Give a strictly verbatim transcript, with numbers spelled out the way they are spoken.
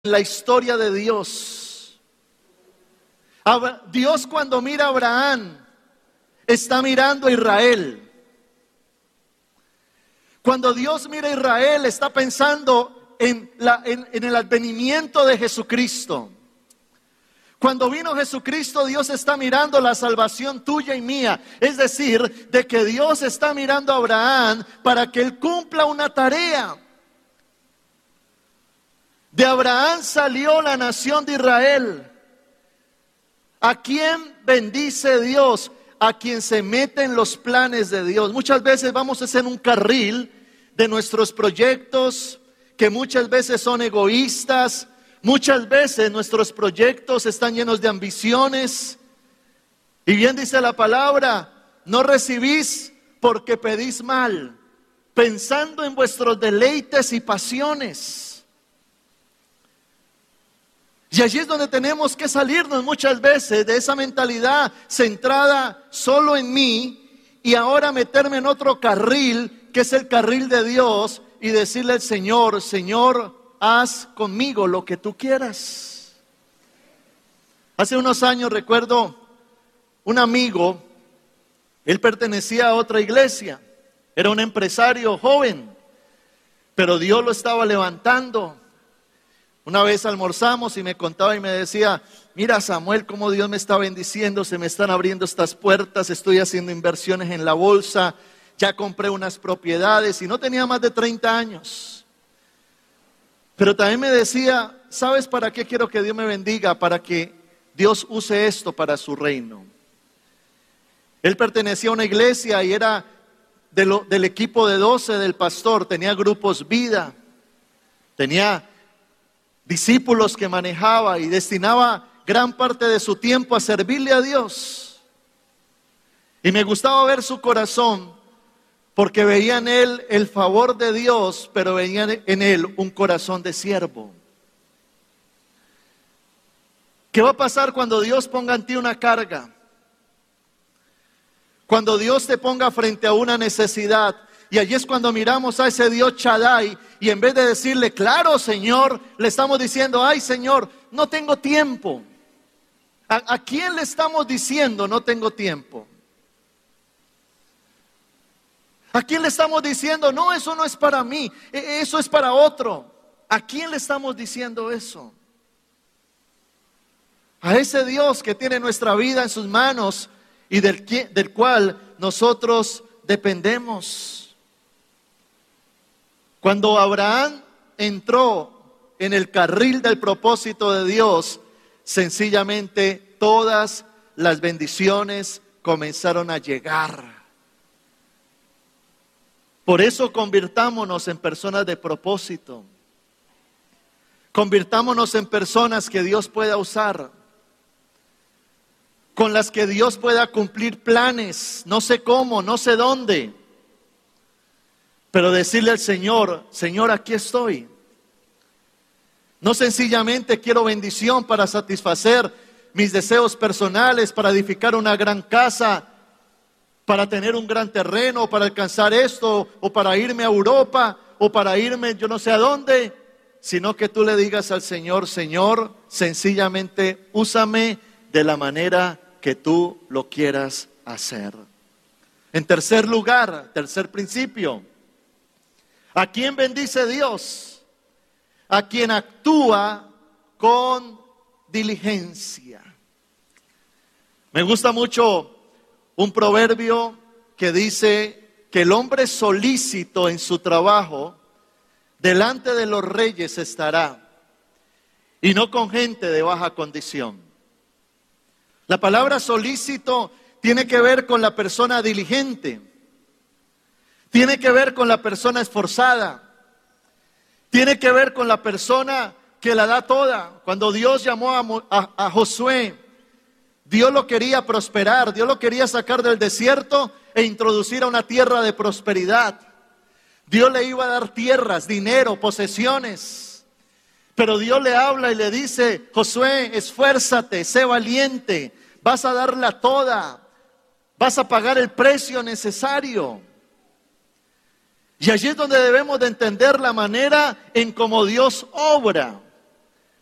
la historia de Dios. Dios, cuando mira a Abraham, está mirando a Israel. Cuando Dios mira a Israel, está pensando en, la, en, en el advenimiento de Jesucristo. Cuando vino Jesucristo, Dios está mirando la salvación tuya y mía. Es decir, de que Dios está mirando a Abraham para que él cumpla una tarea. De Abraham salió la nación de Israel. ¿A quién bendice Dios? A quien se mete en los planes de Dios. Muchas veces vamos a hacer un carril de nuestros proyectos, que muchas veces son egoístas. Muchas veces nuestros proyectos están llenos de ambiciones. Y bien dice la palabra, no recibís porque pedís mal, pensando en vuestros deleites y pasiones. Y allí es donde tenemos que salirnos muchas veces de esa mentalidad centrada solo en mí y ahora meterme en otro carril, que es el carril de Dios, y decirle al Señor, Señor, haz conmigo lo que tú quieras. Hace unos años recuerdo un amigo, él pertenecía a otra iglesia, era un empresario joven, pero Dios lo estaba levantando. Una vez almorzamos y me contaba y me decía, mira Samuel, cómo Dios me está bendiciendo, se me están abriendo estas puertas, estoy haciendo inversiones en la bolsa, ya compré unas propiedades y no tenía más de treinta años. Pero también me decía, ¿sabes para qué quiero que Dios me bendiga? Para que Dios use esto para su reino. Él pertenecía a una iglesia y era de lo, del equipo de doce del pastor, tenía grupos vida, tenía discípulos que manejaba y destinaba gran parte de su tiempo a servirle a Dios. Y me gustaba ver su corazón, porque veía en él el favor de Dios, pero veía en él un corazón de siervo. ¿Qué va a pasar cuando Dios ponga en ti una carga? Cuando Dios te ponga frente a una necesidad. Y allí es cuando miramos a ese Dios Shaddai y en vez de decirle, claro Señor, le estamos diciendo, ay Señor, no tengo tiempo. ¿A, a quién le estamos diciendo no tengo tiempo? ¿A quién le estamos diciendo, no, eso no es para mí, eso es para otro? ¿A quién le estamos diciendo eso? A ese Dios que tiene nuestra vida en sus manos y del, del cual nosotros dependemos. Cuando Abraham entró en el carril del propósito de Dios, sencillamente todas las bendiciones comenzaron a llegar. Por eso convirtámonos en personas de propósito. Convirtámonos en personas que Dios pueda usar, con las que Dios pueda cumplir planes, no sé cómo, no sé dónde. Pero decirle al Señor, Señor, aquí estoy. No sencillamente quiero bendición para satisfacer mis deseos personales, para edificar una gran casa, para tener un gran terreno, para alcanzar esto, o para irme a Europa, o para irme yo no sé a dónde, sino que tú le digas al Señor, Señor, sencillamente úsame de la manera que tú lo quieras hacer. En tercer lugar, tercer principio, ¿a quién bendice Dios? A quien actúa con diligencia. Me gusta mucho un proverbio que dice que el hombre solícito en su trabajo delante de los reyes estará, y no con gente de baja condición. La palabra solícito tiene que ver con la persona diligente. Tiene que ver con la persona esforzada. Tiene que ver con la persona que la da toda. Cuando Dios llamó a, a, a Josué, Dios lo quería prosperar, Dios lo quería sacar del desierto e introducir a una tierra de prosperidad. Dios le iba a dar tierras, dinero, posesiones. Pero Dios le habla y le dice, Josué, esfuérzate, sé valiente, vas a darla toda, vas a pagar el precio necesario. Y allí es donde debemos de entender la manera en cómo Dios obra.